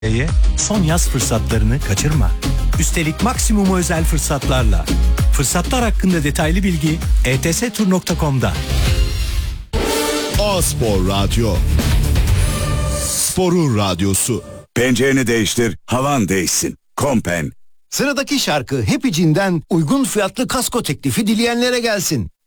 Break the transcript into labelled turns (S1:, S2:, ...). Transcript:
S1: Son yaz fırsatlarını kaçırma. Üstelik maksimum özel fırsatlarla. Fırsatlar hakkında detaylı bilgi etstur.com'da.
S2: A-Spor Radyo. Sporun radyosu.
S3: Pencereni değiştir, havan değişsin. Kompen.
S4: Sıradaki şarkı Happy Jean'den uygun fiyatlı kasko teklifi dileyenlere gelsin.